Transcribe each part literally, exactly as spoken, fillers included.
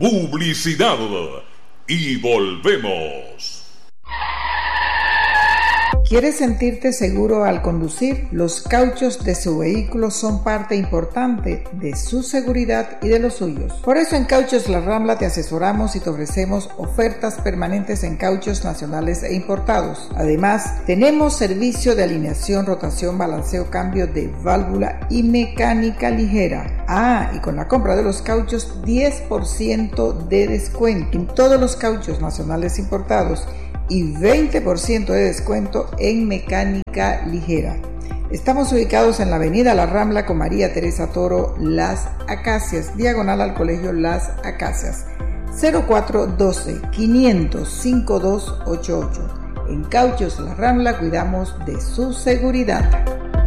Publicidad y volvemos. ¿Quieres sentirte seguro al conducir? Los cauchos de su vehículo son parte importante de su seguridad y de los suyos. Por eso en Cauchos La Rambla te asesoramos y te ofrecemos ofertas permanentes en cauchos nacionales e importados. Además, tenemos servicio de alineación, rotación, balanceo, cambio de válvula y mecánica ligera. Ah, y con la compra de los cauchos, diez por ciento de descuento en todos los cauchos nacionales importados y veinte por ciento de descuento en mecánica ligera. Estamos ubicados en la avenida La Rambla con María Teresa Toro, Las Acacias, diagonal al colegio Las Acacias. cero cuatro uno dos, quinientos, cincuenta y dos ochenta y ocho. En Cauchos La Rambla cuidamos de su seguridad.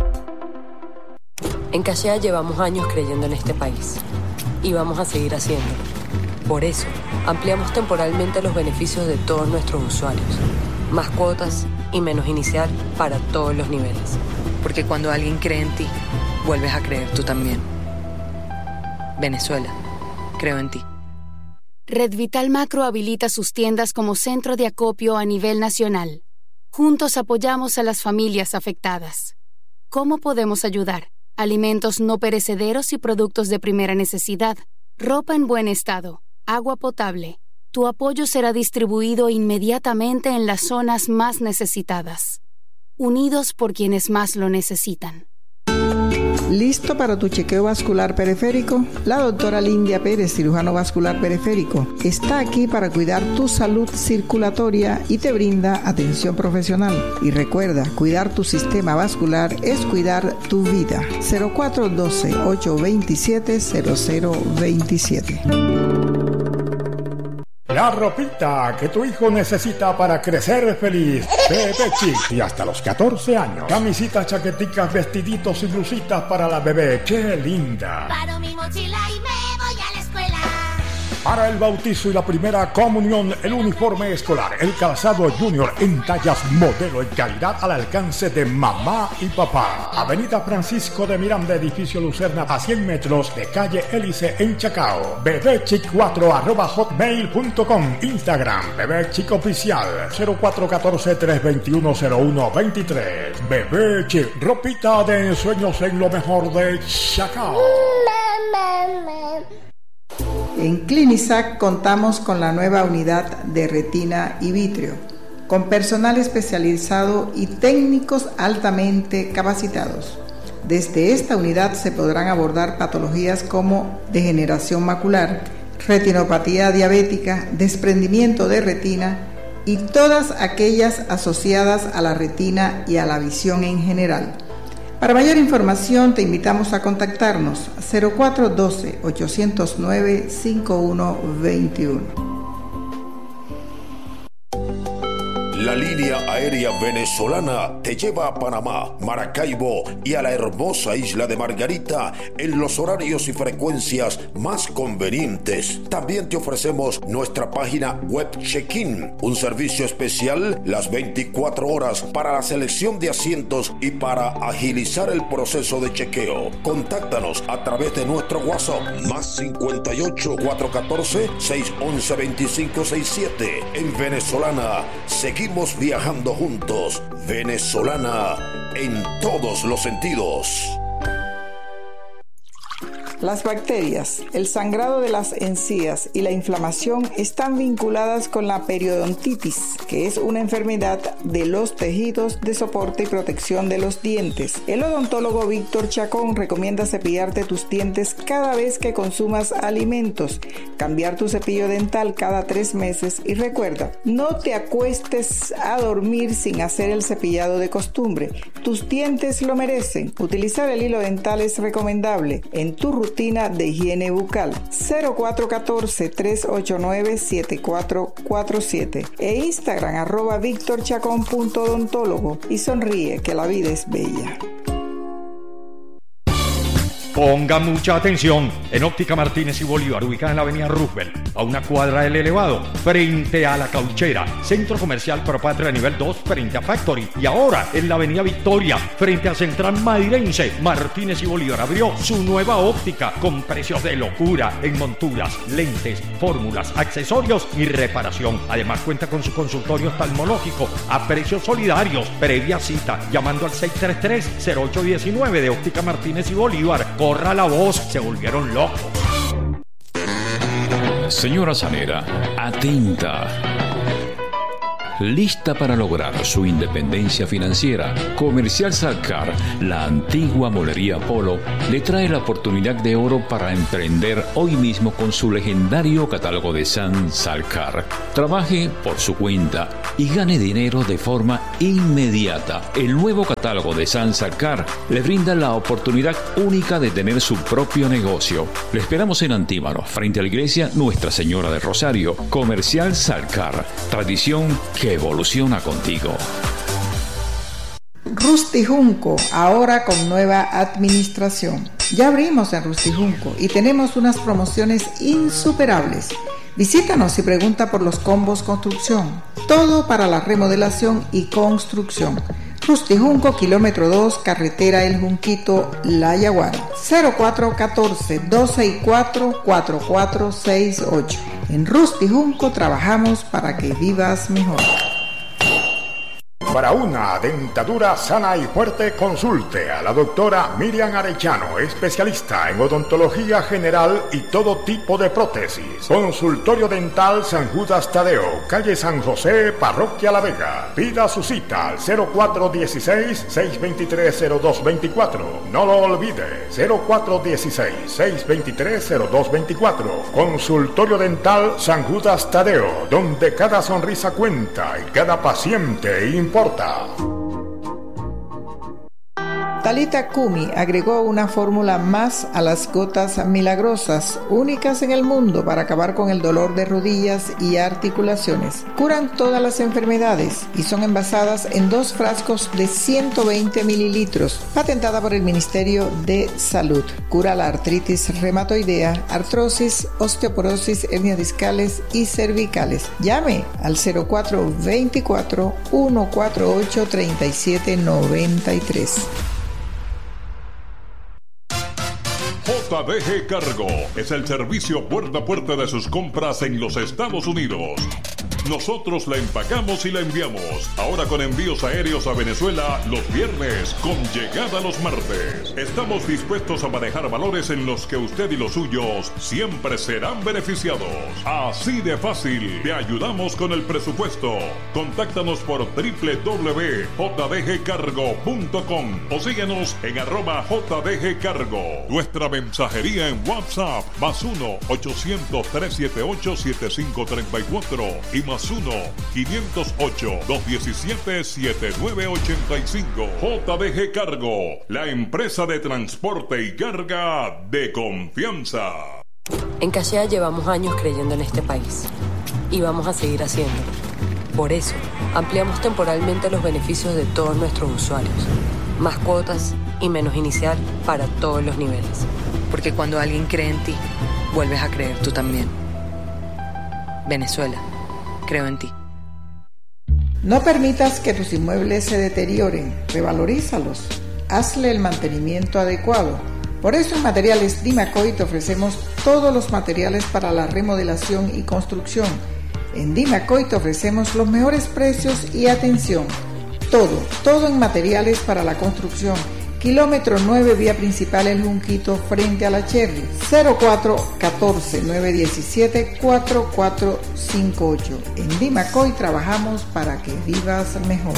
En Cachea llevamos años creyendo en este país y vamos a seguir haciéndolo. Por eso, ampliamos temporalmente los beneficios de todos nuestros usuarios. Más cuotas y menos inicial para todos los niveles. Porque cuando alguien cree en ti, vuelves a creer tú también. Venezuela, creo en ti. Red Vital Macro habilita sus tiendas como centro de acopio a nivel nacional. Juntos apoyamos a las familias afectadas. ¿Cómo podemos ayudar? Alimentos no perecederos y productos de primera necesidad. Ropa en buen estado. Agua potable. Tu apoyo será distribuido inmediatamente en las zonas más necesitadas. Unidos por quienes más lo necesitan. ¿Listo para tu chequeo vascular periférico? La doctora Lindia Pérez, cirujano vascular periférico, está aquí para cuidar tu salud circulatoria y te brinda atención profesional. Y recuerda, cuidar tu sistema vascular es cuidar tu vida. cero cuatro uno dos, ocho dos siete, cero cero dos siete. La ropita que tu hijo necesita para crecer feliz. Bebé Chic y hasta los catorce años. Camisitas, chaqueticas, vestiditos y blusitas para la bebé. ¡Qué linda! Paro mi mochila y me voy a la escuela. Para el bautizo y la primera comunión, el uniforme escolar, el calzado junior en tallas modelo y calidad al alcance de mamá y papá. Avenida Francisco de Miranda, edificio Lucerna, a cien metros de calle Hélice en Chacao. bebechic cuatro arroba hotmail punto com. Instagram, Bebé Chic Oficial, cero cuatro uno cuatro, tres dos uno, cero uno dos tres. Bebé Chic, ropita de ensueños en lo mejor de Chacao. En Clinisac contamos con la nueva unidad de retina y vitrio, con personal especializado y técnicos altamente capacitados. Desde esta unidad se podrán abordar patologías como degeneración macular, retinopatía diabética, desprendimiento de retina y todas aquellas asociadas a la retina y a la visión en general. Para mayor información te invitamos a contactarnos cero cuatro uno dos, ocho cero nueve, cinco uno dos uno. La línea aérea venezolana te lleva a Panamá, Maracaibo y a la hermosa isla de Margarita en los horarios y frecuencias más convenientes. También te ofrecemos nuestra página web Check-in, un servicio especial las veinticuatro horas para la selección de asientos y para agilizar el proceso de chequeo. Contáctanos a través de nuestro WhatsApp más cincuenta y ocho, cuatrocientos catorce, seiscientos once, veinticinco sesenta y siete. En Venezolana seguimos viajando juntos. Venezolana en todos los sentidos. Las bacterias, el sangrado de las encías y la inflamación están vinculadas con la periodontitis, que es una enfermedad de los tejidos de soporte y protección de los dientes. El odontólogo Víctor Chacón recomienda cepillarte tus dientes cada vez que consumas alimentos, cambiar tu cepillo dental cada tres meses y recuerda, no te acuestes a dormir sin hacer el cepillado de costumbre. Tus dientes lo merecen. Utilizar el hilo dental es recomendable en tu rutina rutina de higiene bucal. Cero cuatro uno cuatro, tres ocho nueve, siete cuatro cuatro siete e Instagram arroba victorchacon.odontólogo y sonríe que la vida es bella. Ponga mucha atención. En Óptica Martínez y Bolívar, ubicada en la avenida Roosevelt, a una cuadra del elevado, frente a la Cauchera, Centro Comercial Propatria nivel dos, frente a Factory. Y ahora en la avenida Victoria, frente a Central Madirense, Martínez y Bolívar abrió su nueva óptica con precios de locura en monturas, lentes, fórmulas, accesorios y reparación. Además cuenta con su consultorio oftalmológico a precios solidarios. Previa cita llamando al seis tres tres, cero ocho uno nueve de Óptica Martínez y Bolívar. Corra la voz, se volvieron locos. Señora Sanera, atenta. Lista para lograr su independencia financiera, Comercial Salcar, la antigua molería Polo, le trae la oportunidad de oro para emprender hoy mismo con su legendario catálogo de San Salcar. Trabaje por su cuenta y gane dinero de forma inmediata. El nuevo catálogo de San Salcar le brinda la oportunidad única de tener su propio negocio. Le esperamos en Antímano, frente a la iglesia Nuestra Señora del Rosario. Comercial Salcar, tradición que evoluciona contigo. Rusty Junco, ahora con nueva administración. Ya abrimos en Rusty Junco y tenemos unas promociones insuperables. Visítanos y pregunta por los combos construcción. Todo para la remodelación y construcción. Rusty Junco, kilómetro dos, carretera El Junquito, La Yaguara. cero cuatro uno cuatro, dos seis cuatro, cuatro cuatro seis ocho. En Rusty Junco trabajamos para que vivas mejor. Para una dentadura sana y fuerte, consulte a la doctora Miriam Arellano, especialista en odontología general y todo tipo de prótesis. Consultorio Dental San Judas Tadeo, calle San José, Parroquia La Vega. Pida su cita al cero cuatro uno seis, seis dos tres, cero dos dos cuatro. No lo olvide, cero cuatro uno seis, seis dos tres, cero dos dos cuatro. Consultorio Dental San Judas Tadeo, donde cada sonrisa cuenta y cada paciente importa. Talita Kumi agregó una fórmula más a las gotas milagrosas, únicas en el mundo para acabar con el dolor de rodillas y articulaciones. Curan todas las enfermedades y son envasadas en dos frascos de ciento veinte mililitros, patentada por el Ministerio de Salud. Cura la artritis reumatoidea, artrosis, osteoporosis, hernias discales y cervicales. Llame al cero cuatro dos cuatro, uno cuatro ocho, tres siete nueve tres. J D G Cargo es el servicio puerta a puerta de sus compras en los Estados Unidos. Nosotros la empacamos y la enviamos. Ahora con envíos aéreos a Venezuela los viernes, con llegada los martes. Estamos dispuestos a manejar valores en los que usted y los suyos siempre serán beneficiados. Así de fácil. Te ayudamos con el presupuesto. Contáctanos por doble u doble u doble u punto j d g cargo punto com o síguenos en arroba J D G Cargo. Nuestra mensajería en WhatsApp más uno ochocientos, trescientos setenta y ocho, setenta y cinco treinta y cuatro y más uno quinientos ocho, doscientos diecisiete, setenta y nueve ochenta y cinco. J D G Cargo, la empresa de transporte y carga de confianza. En Cachea llevamos años creyendo en este país y vamos a seguir haciéndolo. Por eso, ampliamos temporalmente los beneficios de todos nuestros usuarios. Más cuotas y menos inicial para todos los niveles. Porque cuando alguien cree en ti, vuelves a creer tú también. Venezuela, creo en ti. No permitas que tus inmuebles se deterioren, revalorízalos. Hazle el mantenimiento adecuado. Por eso en Materiales Dimacoy te ofrecemos todos los materiales para la remodelación y construcción. En Dimacoy te ofrecemos los mejores precios y atención. Todo, todo en materiales para la construcción. Kilómetro nueve, vía principal El Junquito, frente a la Cherry. cero cuatro uno cuatro, nueve uno siete, cuatro cuatro cinco ocho. En Dimacoy trabajamos para que vivas mejor.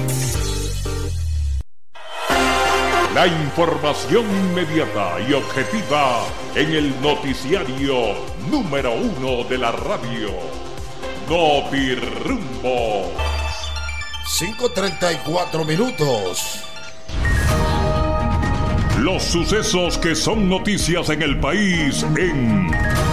La información inmediata y objetiva en el noticiario número uno de la radio. Notirrumbos. cinco treinta y cuatro minutos. Los sucesos que son noticias en el país en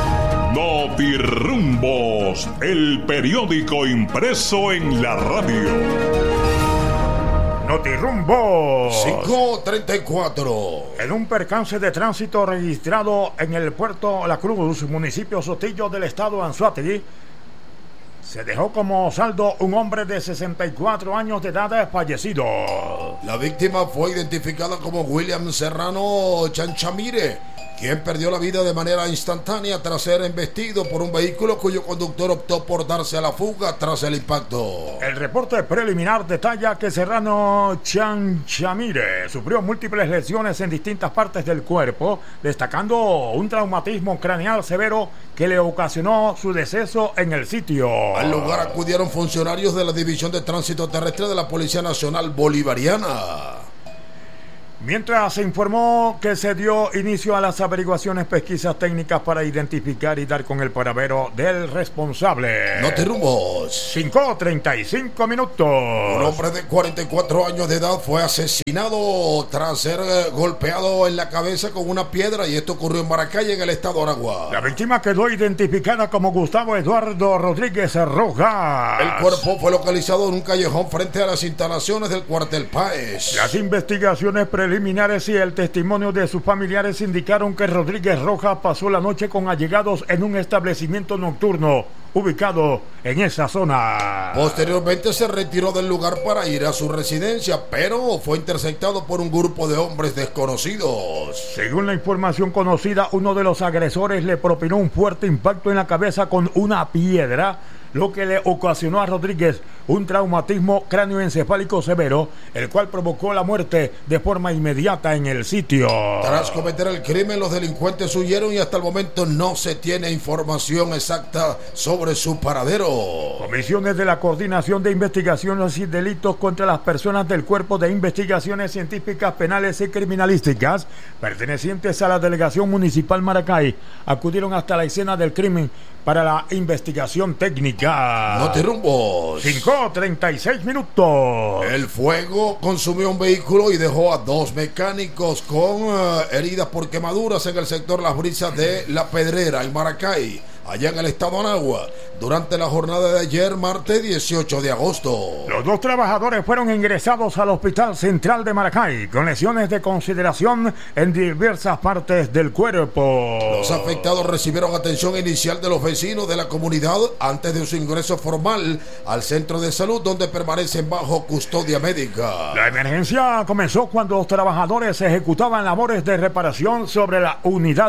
Notirrumbos, el periódico impreso en la radio. Notirumbo. cinco treinta y cuatro. En un percance de tránsito registrado en el puerto La Cruz, municipio Sotillo del estado Anzoátegui, se dejó como saldo un hombre de sesenta y cuatro años de edad fallecido. La víctima fue identificada como William Serrano Chanchamire, quien perdió la vida de manera instantánea tras ser embestido por un vehículo cuyo conductor optó por darse a la fuga tras el impacto. El reporte preliminar detalla que Serrano Chanchamire sufrió múltiples lesiones en distintas partes del cuerpo, destacando un traumatismo craneal severo que le ocasionó su deceso en el sitio. Al lugar acudieron funcionarios de la División de Tránsito Terrestre de la Policía Nacional Bolivariana. Mientras se informó que se dio inicio a las averiguaciones, pesquisas técnicas para identificar y dar con el paradero del responsable. Notirrumbos. cinco treinta y cinco minutos. Un hombre de cuarenta y cuatro años de edad fue asesinado tras ser golpeado en la cabeza con una piedra, y esto ocurrió en Maracay, en el estado de Aragua. La víctima quedó identificada como Gustavo Eduardo Rodríguez Rojas. El cuerpo fue localizado en un callejón frente a las instalaciones del cuartel Páez. Las investigaciones preliminares Preliminares y el testimonio de sus familiares indicaron que Rodríguez Rojas pasó la noche con allegados en un establecimiento nocturno ubicado en esa zona. Posteriormente se retiró del lugar para ir a su residencia, pero fue interceptado por un grupo de hombres desconocidos. Según la información conocida, uno de los agresores le propinó un fuerte impacto en la cabeza con una piedra, lo que le ocasionó a Rodríguez un traumatismo cráneoencefálico severo, el cual provocó la muerte de forma inmediata en el sitio. Tras cometer el crimen, los delincuentes huyeron y hasta el momento no se tiene información exacta sobre su paradero. Comisiones de la Coordinación de Investigaciones y Delitos contra las Personas del Cuerpo de Investigaciones Científicas, Penales y Criminalísticas, pertenecientes a la Delegación Municipal Maracay, acudieron hasta la escena del crimen para la investigación técnica. Notirrumbos. cinco treinta y seis minutos. El fuego consumió un vehículo y dejó a dos mecánicos con uh, heridas por quemaduras en el sector Las Brisas de La Pedrera, en Maracay, allá en el estado de Anagua, durante la jornada de ayer, martes dieciocho de agosto. Los dos trabajadores fueron ingresados al Hospital Central de Maracay con lesiones de consideración en diversas partes del cuerpo. Los afectados recibieron atención inicial de los vecinos de la comunidad antes de su ingreso formal al centro de salud, donde permanecen bajo custodia médica. La emergencia comenzó cuando los trabajadores ejecutaban labores de reparación sobre la unidad.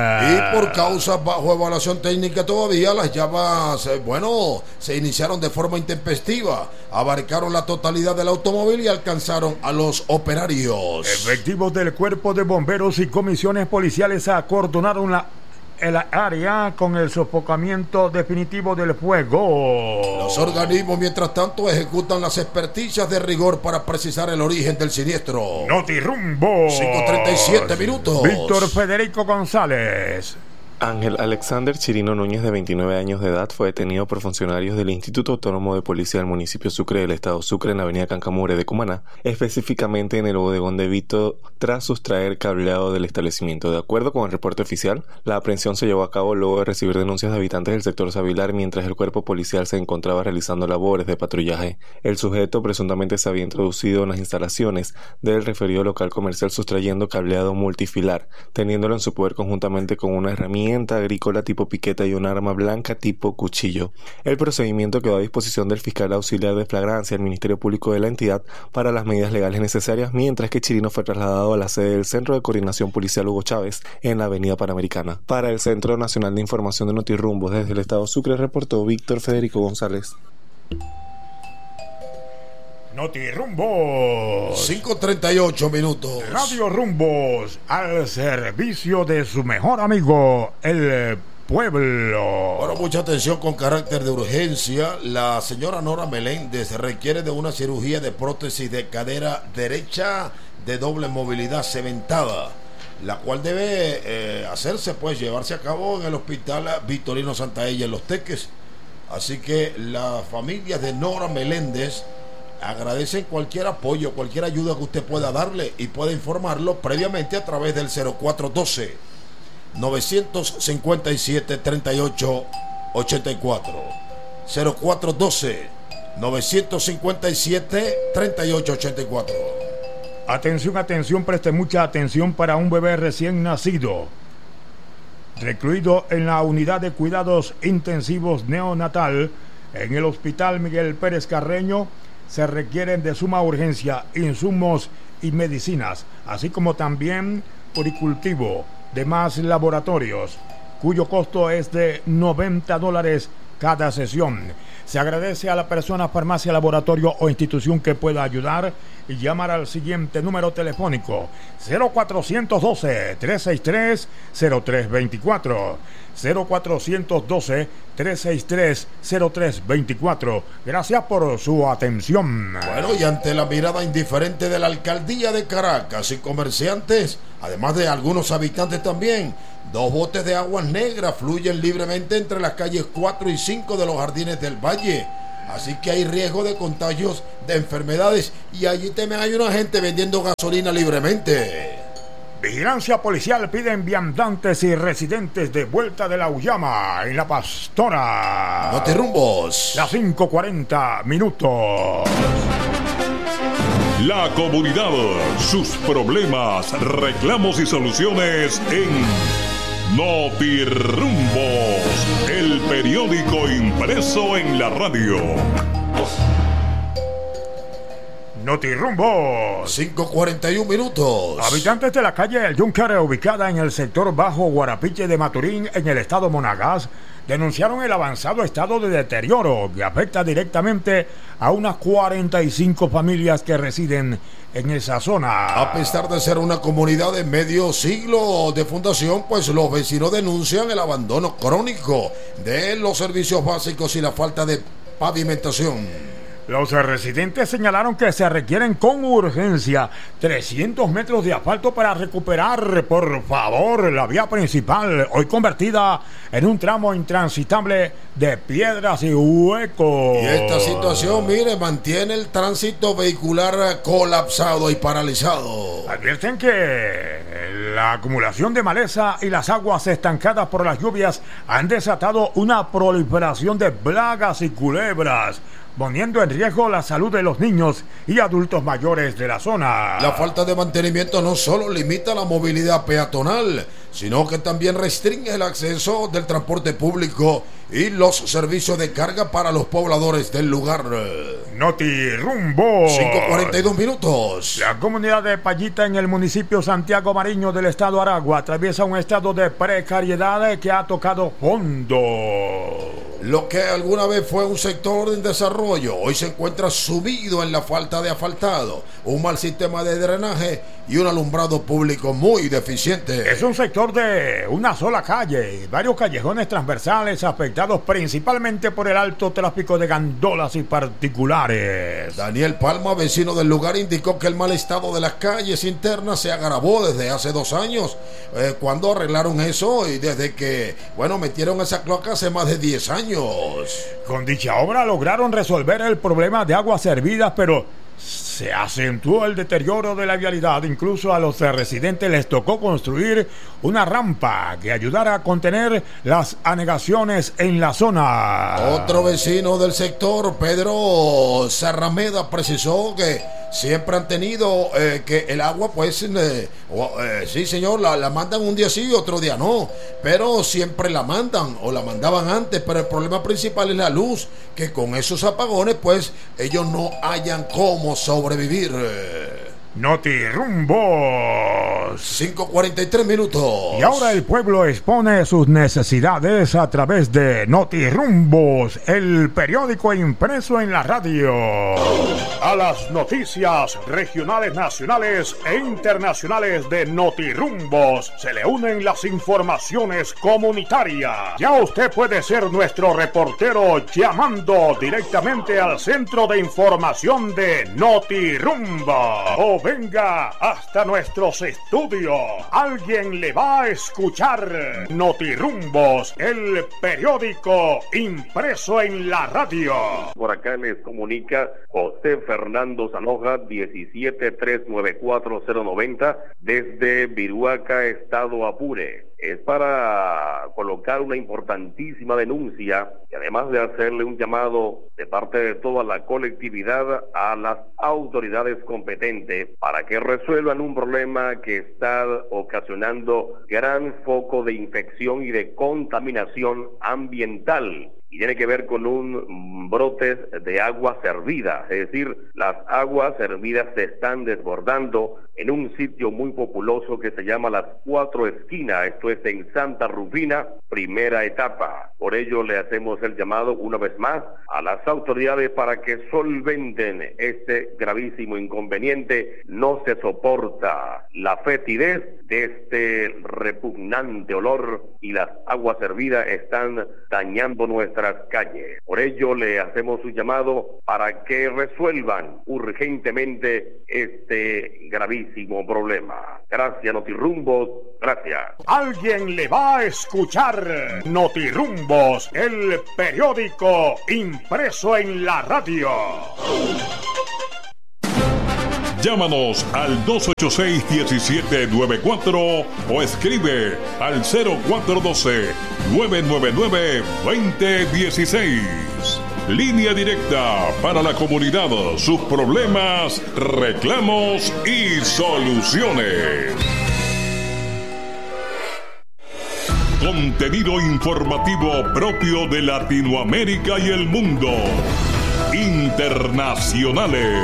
Y por causas bajo evaluación técnica todavía, las llamas, eh, bueno, se iniciaron de forma intempestiva, abarcaron la totalidad del automóvil y alcanzaron a los operarios. Efectivos del Cuerpo de Bomberos y comisiones policiales acordonaron la el área con el sofocamiento definitivo del fuego. Los organismos, mientras tanto, ejecutan las experticias de rigor para precisar el origen del siniestro. Notirumbo. cinco treinta y siete minutos. Víctor Federico González. Ángel Alexander Chirino Núñez, de veintinueve años de edad, fue detenido por funcionarios del Instituto Autónomo de Policía del municipio Sucre del estado Sucre, en la avenida Cancamure de Cumaná, específicamente en el bodegón de Vito, tras sustraer cableado del establecimiento. De acuerdo con el reporte oficial, la aprehensión se llevó a cabo luego de recibir denuncias de habitantes del sector Sabilar mientras el cuerpo policial se encontraba realizando labores de patrullaje. El sujeto presuntamente se había introducido en las instalaciones del referido local comercial sustrayendo cableado multifilar, teniéndolo en su poder conjuntamente con una herramienta agrícola tipo piqueta y un arma blanca tipo cuchillo. El procedimiento quedó a disposición del fiscal auxiliar de flagrancia del Ministerio Público de la entidad para las medidas legales necesarias, mientras que Chirino fue trasladado a la sede del Centro de Coordinación Policial Hugo Chávez en la avenida Panamericana. Para el Centro Nacional de Información de Notirrumbos, desde el estado Sucre, reportó Víctor Federico González. Notirrumbos. cinco treinta y ocho minutos. Radio Rumbos, al servicio de su mejor amigo, el pueblo. Bueno, mucha atención con carácter de urgencia. La señora Nora Meléndez requiere de una cirugía de prótesis de cadera derecha de doble movilidad cementada, la cual debe eh, hacerse, pues, llevarse a cabo en el Hospital Victorino Santaella en Los Teques. Así que las familias de Nora Meléndez agradecen cualquier apoyo, cualquier ayuda que usted pueda darle, y puede informarlo previamente a través del cero cuatro uno dos, nueve cinco siete, tres ocho ocho cuatro. cero cuatro uno dos, nueve cinco siete, tres ocho ocho cuatro. Atención, atención, preste mucha atención para un bebé recién nacido, recluido en la unidad de cuidados intensivos neonatal en el Hospital Miguel Pérez Carreño. Se requieren de suma urgencia insumos y medicinas, así como también puricultivo, demás laboratorios, cuyo costo es de noventa dólares cada sesión. Se agradece a la persona, farmacia, laboratorio o institución que pueda ayudar y llamar al siguiente número telefónico: cero cuatro uno dos, tres seis tres, cero tres dos cuatro, cero cuatro uno dos, tres seis tres, cero tres dos cuatro. Gracias por su atención. Bueno, y ante la mirada indiferente de la alcaldía de Caracas y comerciantes, además de algunos habitantes también, dos botes de aguas negras fluyen libremente entre las calles cuatro y cinco de los Jardines del Valle. Así que hay riesgo de contagios de enfermedades y allí también hay una gente vendiendo gasolina libremente. Vigilancia policial piden viandantes y residentes de Vuelta de la Uyama en La Pastora. Notirrumbos. Las cinco cuarenta minutos. La comunidad, sus problemas, reclamos y soluciones en Notirrumbos, el periódico impreso en la radio. Notirrumbos. cinco cuarenta y uno minutos. Habitantes de la calle El Yúncar, ubicada en el sector Bajo Guarapiche de Maturín, en el estado Monagas, denunciaron el avanzado estado de deterioro que afecta directamente a unas cuarenta y cinco familias que residen en esa zona. A pesar de ser una comunidad de medio siglo de fundación, pues los vecinos denuncian el abandono crónico de los servicios básicos y la falta de pavimentación. Los residentes señalaron que se requieren con urgencia trescientos metros de asfalto para recuperar, por favor, la vía principal, hoy convertida en un tramo intransitable de piedras y huecos. Y esta situación, mire, mantiene el tránsito vehicular colapsado y paralizado. Advierten que la acumulación de maleza y las aguas estancadas por las lluvias han desatado una proliferación de plagas y culebras, poniendo en riesgo la salud de los niños y adultos mayores de la zona. La falta de mantenimiento no solo limita la movilidad peatonal, sino que también restringe el acceso del transporte público y los servicios de carga para los pobladores del lugar. Notirrumbos. cinco cuarenta y dos minutos. La comunidad de Payita, en el municipio Santiago Mariño del estado Aragua, atraviesa un estado de precariedad que ha tocado fondo. Lo que alguna vez fue un sector en desarrollo, hoy se encuentra sumido en la falta de asfaltado, un mal sistema de drenaje y un alumbrado público muy deficiente. Es un sector de una sola calle y varios callejones transversales afectados principalmente por el alto tráfico de gandolas y particulares. Daniel Palma, vecino del lugar, indicó que el mal estado de las calles internas se agravó desde hace dos años, eh, cuando arreglaron eso, y desde que, bueno, metieron esa cloaca hace más de diez años. Con dicha obra lograron resolver el problema de aguas servidas, pero se acentuó el deterioro de la vialidad. Incluso a los residentes les tocó construir una rampa que ayudara a contener las anegaciones en la zona. Otro vecino del sector, Pedro Sarrameda, precisó que siempre han tenido eh, que el agua, pues, eh, oh, eh, sí señor, la, la mandan un día sí y otro día no, pero siempre la mandan, o la mandaban antes, pero el problema principal es la luz, que con esos apagones, pues, ellos no hayan cómo sobrevivir. Notirrumbos. cinco cuarenta y tres minutos. Y ahora el pueblo expone sus necesidades a través de Notirrumbos, el periódico impreso en la radio. A las noticias regionales, nacionales e internacionales de Notirrumbos se le unen las informaciones comunitarias. Ya usted puede ser nuestro reportero llamando directamente al centro de información de Notirrumbos. O venga hasta nuestros estudios. Alguien le va a escuchar. Notirrumbos, el periódico impreso en la radio. Por acá les comunica José Fernando Sanoja, diecisiete tres nueve cuatro cero noventa, desde Viruaca, estado Apure. es para colocar una importantísima denuncia y además de hacerle un llamado de parte de toda la colectividad a las autoridades competentes para que resuelvan un problema que está ocasionando gran foco de infección y de contaminación ambiental. Y tiene que ver con un brote de agua servida, es decir, las aguas servidas se están desbordando en un sitio muy populoso que se llama Las Cuatro Esquinas, esto es en Santa Rufina, primera etapa. Por ello le hacemos el llamado una vez más a las autoridades para que solventen este gravísimo inconveniente. No se soporta la fetidez de este repugnante olor y las aguas servidas están dañando nuestras calles. Por ello le hacemos un llamado para que resuelvan urgentemente este gravísimo problema. Gracias, Notirumbos, gracias. Alguien le va a escuchar. Notirumbos, el periódico impreso en la radio. Llámanos al dos ocho seis, uno siete nueve cuatro o escribe al cero cuatro uno dos, nueve nueve nueve, dos cero uno seis. Línea directa para la comunidad, sus problemas, reclamos y soluciones. Contenido informativo propio de Latinoamérica y el mundo. Internacionales.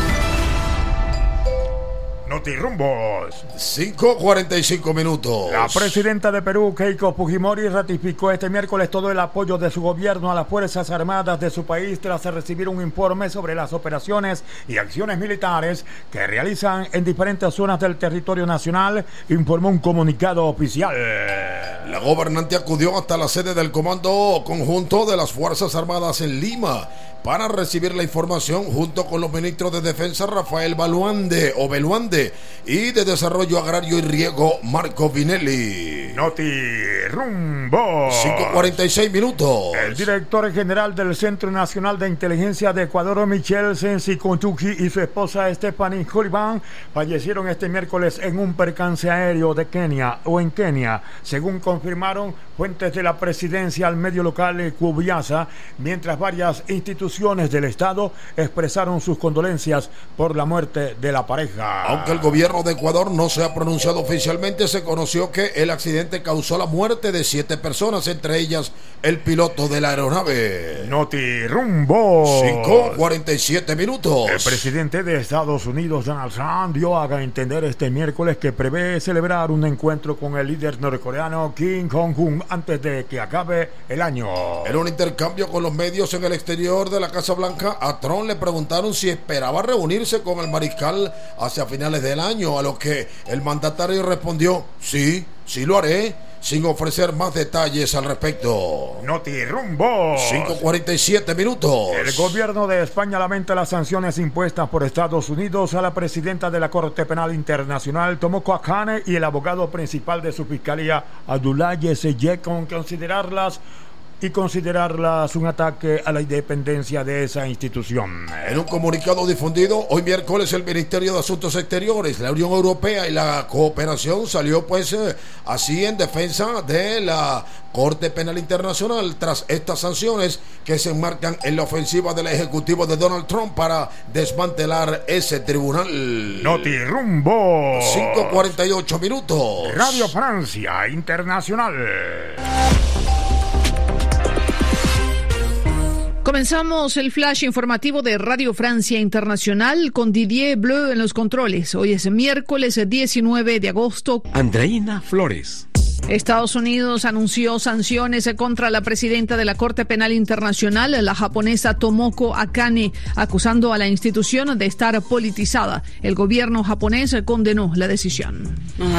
Notirumbos. cinco cuarenta y cinco minutos. La presidenta de Perú, Keiko Fujimori, ratificó este miércoles todo el apoyo de su gobierno a las Fuerzas Armadas de su país tras recibir un informe sobre las operaciones y acciones militares que realizan en diferentes zonas del territorio nacional, informó un comunicado oficial. La gobernante acudió hasta la sede del Comando Conjunto de las Fuerzas Armadas en Lima para recibir la información junto con los ministros de Defensa Rafael Baluande o Beluande y de Desarrollo Agrario y Riego Marco Vinelli. Notirumbo. cinco cuarenta y seis minutos. El director general del Centro Nacional de Inteligencia de Ecuador, Michel Sensi Contuki, y su esposa Stephanie Sullivan fallecieron este miércoles en un percance aéreo de Kenia o en Kenia, según confirmaron fuentes de la presidencia al medio local Cubiasa, mientras varias instituciones del Estado expresaron sus condolencias por la muerte de la pareja. Aunque el gobierno de Ecuador no se ha pronunciado oficialmente, se conoció que el accidente causó la muerte de siete personas, entre ellas el piloto de la aeronave. Notirumbo. cinco cuarenta y siete minutos. El presidente de Estados Unidos, Donald Trump, dio a entender este miércoles que prevé celebrar un encuentro con el líder norcoreano Kim Jong-un antes de que acabe el año. En un intercambio con los medios en el exterior de la Casa Blanca, a Trump le preguntaron si esperaba reunirse con el mariscal hacia finales del año, a lo que el mandatario respondió: sí, sí lo haré, sin ofrecer más detalles al respecto. Notirumbo. cinco cuarenta y siete minutos. El gobierno de España lamenta las sanciones impuestas por Estados Unidos a la presidenta de la Corte Penal Internacional, Tomoko Akane, y el abogado principal de su fiscalía, Abdoulaye Seye, con considerarlas y considerarlas un ataque a la independencia de esa institución. En un comunicado difundido hoy miércoles, el Ministerio de Asuntos Exteriores, la Unión Europea y la Cooperación salió pues eh, así en defensa de la Corte Penal Internacional tras estas sanciones que se enmarcan en la ofensiva del Ejecutivo de Donald Trump para desmantelar ese tribunal. Notirumbo. cinco cuarenta y ocho minutos. Radio Francia Internacional. Comenzamos el flash informativo de Radio Francia Internacional con Didier Bleu en los controles. Hoy es miércoles diecinueve de agosto. Andreina Flores. Estados Unidos anunció sanciones contra la presidenta de la Corte Penal Internacional, la japonesa Tomoko Akane, acusando a la institución de estar politizada. El gobierno japonés condenó la decisión.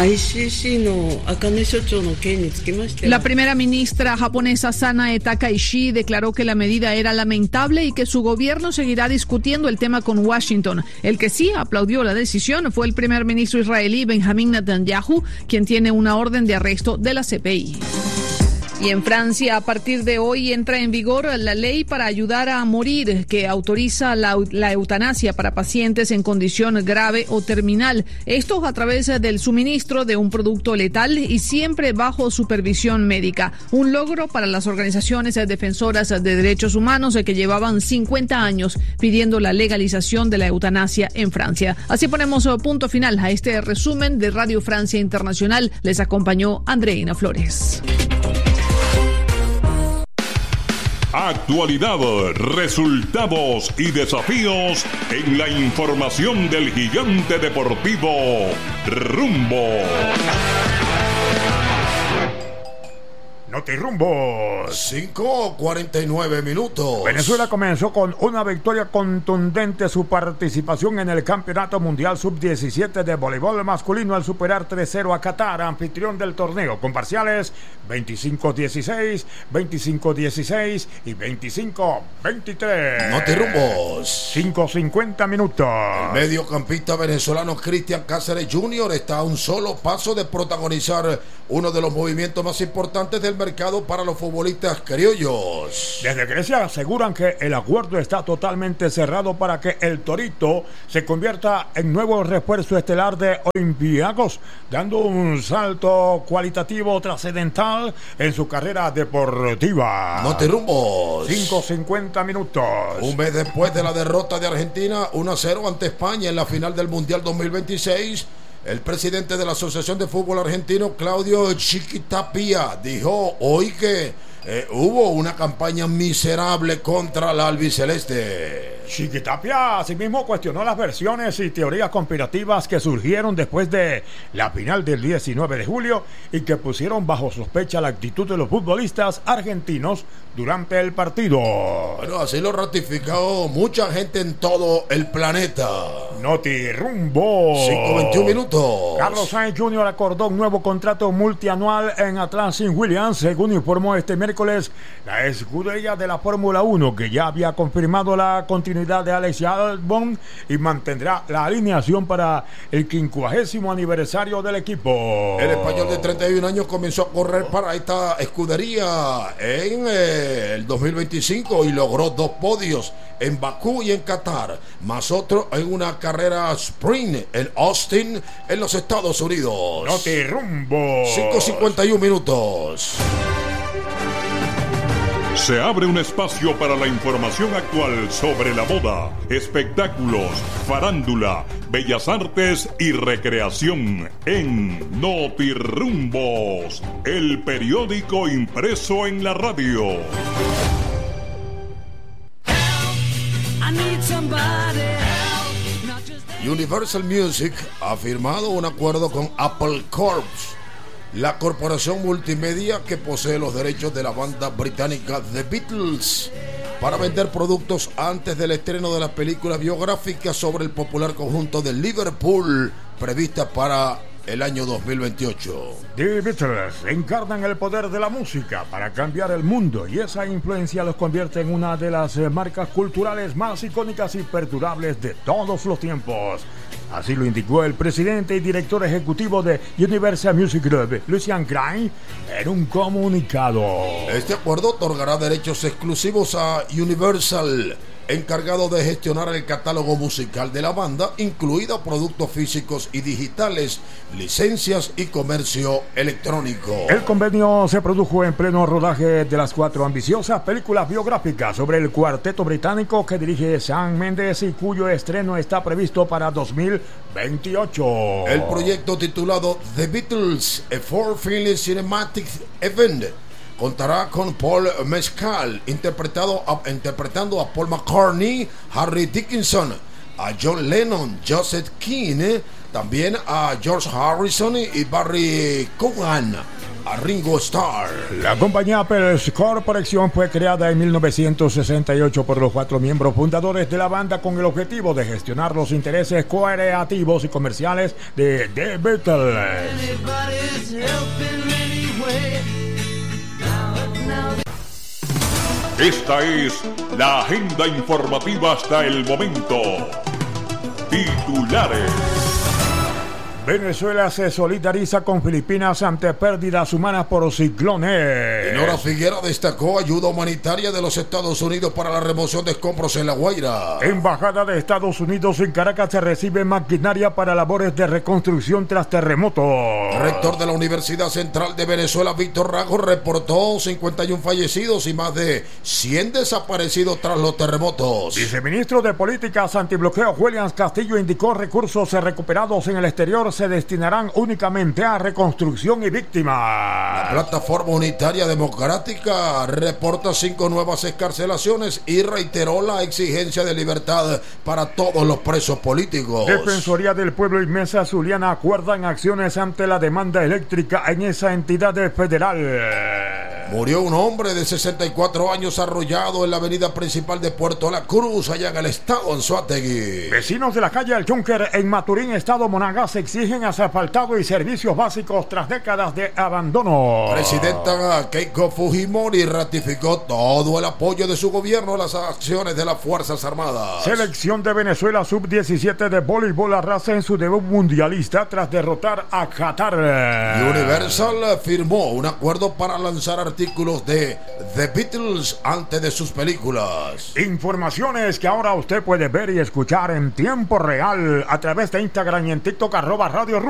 La primera ministra japonesa Sanae Takaishi declaró que la medida era lamentable y que su gobierno seguirá discutiendo el tema con Washington. El que sí aplaudió la decisión fue el primer ministro israelí Benjamin Netanyahu, quien tiene una orden de arresto de la C P I. Y en Francia, a partir de hoy, entra en vigor la ley para ayudar a morir, que autoriza la, la eutanasia para pacientes en condición grave o terminal. Esto a través del suministro de un producto letal y siempre bajo supervisión médica. Un logro para las organizaciones defensoras de derechos humanos que llevaban cincuenta años pidiendo la legalización de la eutanasia en Francia. Así ponemos punto final a este resumen de Radio Francia Internacional. Les acompañó Andreina Flores. Actualidad, resultados y desafíos en la información del gigante deportivo Rumbo. Notirumbo. cinco cuarenta y nueve minutos. Venezuela comenzó con una victoria contundente su participación en el Campeonato Mundial sub diecisiete de voleibol masculino al superar tres cero a Qatar, anfitrión del torneo, con parciales veinticinco dieciséis, veinticinco dieciséis y veinticinco veintitrés. Notirumbos. cinco cincuenta minutos. El mediocampista venezolano Cristian Cáceres junior está a un solo paso de protagonizar uno de los movimientos más importantes del mercado para los futbolistas criollos. Desde Grecia aseguran que el acuerdo está totalmente cerrado para que el Torito se convierta en nuevo refuerzo estelar de Olympiacos, dando un salto cualitativo trascendental en su carrera deportiva. Notirumbos. cinco cincuenta minutos. Un mes después de la derrota de Argentina uno a cero ante España en la final del Mundial dos mil veintiséis, el presidente de la Asociación de Fútbol Argentino, Claudio Chiquitapia, dijo hoy que eh, hubo una campaña miserable contra la albiceleste. Chiquitapia asimismo cuestionó las versiones y teorías conspirativas que surgieron después de la final del diecinueve de julio y que pusieron bajo sospecha la actitud de los futbolistas argentinos durante el partido. Bueno, así lo ratificó mucha gente en todo el planeta. Notirumbo. cinco veintiuno minutos. Carlos Sainz junior acordó un nuevo contrato multianual en Atlassian Williams, según informó este miércoles la escudería de la Fórmula uno, que ya había confirmado la continuidad de Alex Albon y mantendrá la alineación para el quincuagésimo aniversario del equipo. El español de treinta y un años comenzó a correr para esta escudería en eh, el dos mil veinticinco y logró dos podios en Bakú y en Qatar, más otro en una carrera sprint en Austin, en los Estados Unidos. Notirumbo. cinco cincuenta y uno minutos. Se abre un espacio para la información actual sobre la moda, espectáculos, farándula, bellas artes y recreación en Notirumbos, el periódico impreso en la radio. Universal Music ha firmado un acuerdo con Apple Corps, la corporación multimedia que posee los derechos de la banda británica The Beatles, para vender productos antes del estreno de la película biográfica sobre el popular conjunto de Liverpool, prevista para el año dos mil veintiocho. The Beatles encarnan el poder de la música para cambiar el mundo, y esa influencia los convierte en una de las marcas culturales más icónicas y perdurables de todos los tiempos. Así lo indicó el presidente y director ejecutivo de Universal Music Group, Lucian Grainge, en un comunicado. Este acuerdo otorgará derechos exclusivos a Universal, encargado de gestionar el catálogo musical de la banda, incluidos productos físicos y digitales, licencias y comercio electrónico. El convenio se produjo en pleno rodaje de las cuatro ambiciosas películas biográficas sobre el cuarteto británico que dirige Sam Mendes y cuyo estreno está previsto para dos mil veintiocho. El proyecto, titulado The Beatles, a four-film cinematic event, contará con Paul Mescal interpretado a, interpretando a Paul McCartney, Harry Dickinson, a John Lennon, Joseph King, también a George Harrison y Barry Cogan, a Ringo Starr. La compañía Apple Corporation fue creada en mil novecientos sesenta y ocho por los cuatro miembros fundadores de la banda con el objetivo de gestionar los intereses creativos y comerciales de The Beatles. Esta es la agenda informativa hasta el momento. Titulares. Venezuela se solidariza con Filipinas ante pérdidas humanas por ciclones. Dinora Figuera destacó ayuda humanitaria de los Estados Unidos para la remoción de escombros en La Guaira. Embajada de Estados Unidos en Caracas se recibe maquinaria para labores de reconstrucción tras terremoto. Rector de la Universidad Central de Venezuela, Víctor Rago, reportó cincuenta y uno fallecidos y más de cien desaparecidos tras los terremotos. Viceministro de Políticas Antibloqueo, Williams Castillo, indicó recursos recuperados en el exterior se destinarán únicamente a reconstrucción y víctimas. La Plataforma Unitaria Democrática reporta cinco nuevas excarcelaciones y reiteró la exigencia de libertad para todos los presos políticos. Defensoría del Pueblo y Mesa Zuliana acuerdan acciones ante la demanda eléctrica en esa entidad federal. Murió un hombre de sesenta y cuatro años arrollado en la avenida principal de Puerto La Cruz, allá en el estado Anzoátegui. Vecinos de la calle El Yunker en Maturín, estado Monagas, exigen asfaltado y servicios básicos tras décadas de abandono. Presidenta Keiko Fujimori ratificó todo el apoyo de su gobierno a las acciones de las Fuerzas Armadas. Selección de Venezuela sub diecisiete de voleibol arrasa en su debut mundialista tras derrotar a Qatar. Universal firmó un acuerdo para lanzar artículos de The Beatles antes de sus películas. Informaciones que ahora usted puede ver y escuchar en tiempo real a través de Instagram y en TikTok arroba Radio Ru.